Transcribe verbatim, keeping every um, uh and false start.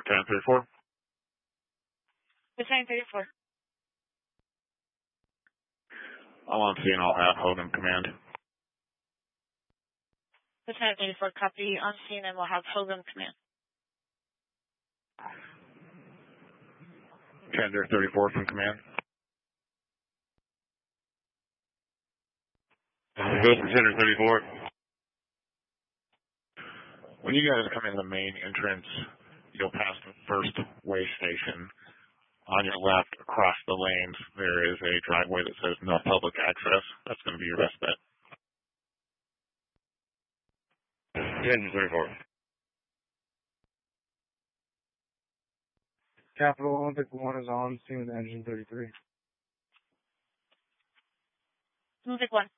Lieutenant thirty-four. Lieutenant thirty-four. I'm on scene. I'll have Hogan command. Lieutenant thirty-four, copy. On scene and we'll have Hogan command. Tender thirty-four from command. Goes to Tender thirty-four. When you guys come in the main entrance, you'll pass the first way station. On your left, across the lanes, there is a driveway that says no public access. That's going to be your best bet. Tender thirty-four. Capital Olympic one is on scene with engine thirty-three. Olympic one.